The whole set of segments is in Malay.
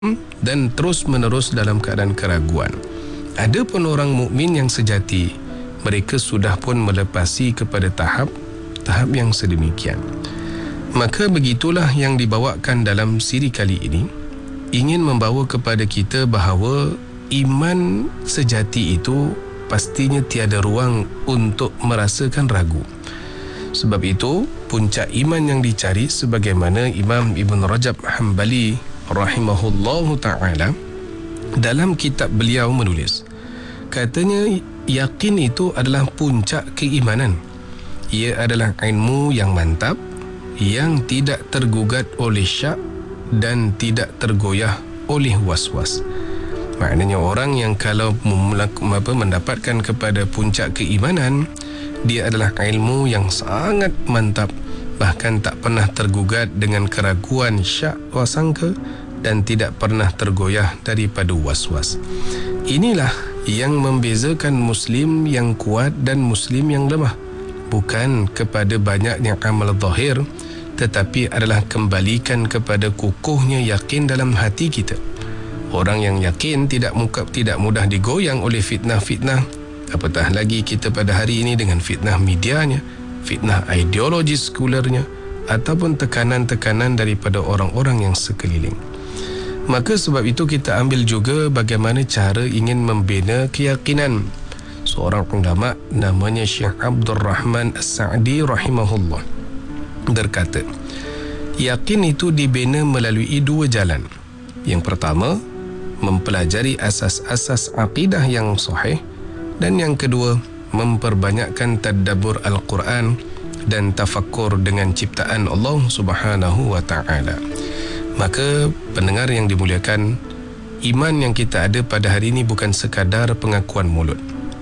dan terus-menerus dalam keadaan keraguan. Ada pun orang mukmin yang sejati, mereka sudah pun melepasi kepada tahap yang sedemikian. Maka begitulah yang dibawakan dalam siri kali ini, ingin membawa kepada kita bahawa iman sejati itu pastinya tiada ruang untuk merasakan ragu. Sebab itu, puncak iman yang dicari, sebagaimana Imam Ibn Rajab Hanbali rahimahullahu ta'ala dalam kitab beliau menulis, katanya yakin itu adalah puncak keimanan. Ia adalah ilmu yang mantap, yang tidak tergugat oleh syak dan tidak tergoyah oleh was-was. Maknanya orang yang kalau mendapatkan kepada puncak keimanan, dia adalah ilmu yang sangat mantap, bahkan tak pernah tergugat dengan keraguan syak wasangka dan tidak pernah tergoyah daripada was-was. Inilah yang membezakan Muslim yang kuat dan Muslim yang lemah. Bukan kepada banyaknya amal zahir, tetapi adalah kembalikan kepada kukuhnya yakin dalam hati kita. Orang yang yakin tidak mudah digoyang oleh fitnah-fitnah, apatah lagi kita pada hari ini dengan fitnah medianya, fitnah ideologi sekularnya, ataupun tekanan-tekanan daripada orang-orang yang sekeliling. Maka sebab itu kita ambil juga bagaimana cara ingin membina keyakinan. Seorang ulama namanya Syekh Abdul Rahman As-Sa'di rahimahullah berkata, yakin itu dibina melalui dua jalan. Yang pertama, mempelajari asas-asas akidah yang sahih, dan yang kedua, memperbanyakkan tadabbur Al-Quran dan tafakkur dengan ciptaan Allah Subhanahu wa ta'ala. Maka pendengar yang dimuliakan, iman yang kita ada pada hari ini bukan sekadar pengakuan mulut.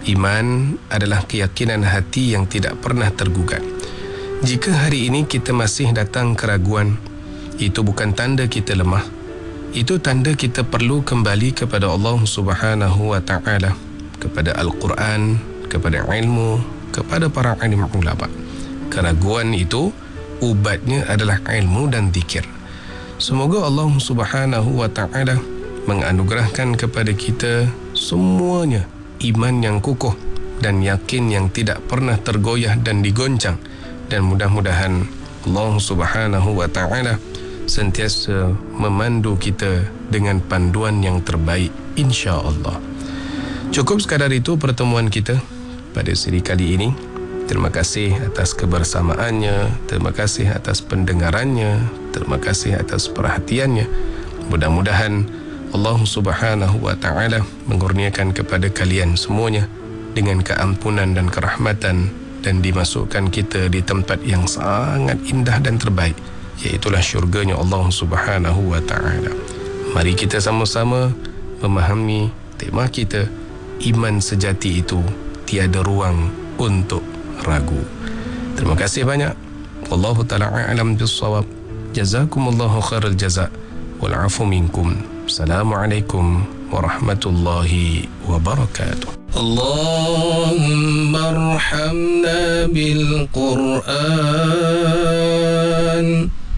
Iman adalah keyakinan hati yang tidak pernah tergugat. Jika hari ini kita masih datang keraguan, itu bukan tanda kita lemah. Itu tanda kita perlu kembali kepada Allah Subhanahu wa ta'ala, kepada Al-Quran, kepada ilmu, kepada para alim ulama. Keraguan itu ubatnya adalah ilmu dan zikir. Semoga Allah Subhanahu wa ta'ala menganugerahkan kepada kita semuanya iman yang kukuh dan yakin yang tidak pernah tergoyah dan digoncang, dan mudah-mudahan Allah Subhanahu wa ta'ala sentiasa memandu kita dengan panduan yang terbaik, insya-Allah. Cukup sekadar itu pertemuan kita pada siri kali ini. Terima kasih atas kebersamaannya, terima kasih atas pendengarannya, terima kasih atas perhatiannya. Mudah-mudahan Allah Subhanahu wa ta'ala mengurniakan kepada kalian semuanya dengan keampunan dan kerahmatan, dan dimasukkan kita di tempat yang sangat indah dan terbaik, iaitulah syurganya Allah Subhanahu wa ta'ala. Mari kita sama-sama memahami tema kita, iman sejati itu tiada ruang untuk ragu. Terima kasih banyak. Wallahu ta'ala a'lam bis-shawab. Jazakumullahu khairal jazak wal 'afu minkum. Assalamualaikum warahmatullahi wabarakatuh. Allahumma arhamna bil Qur'an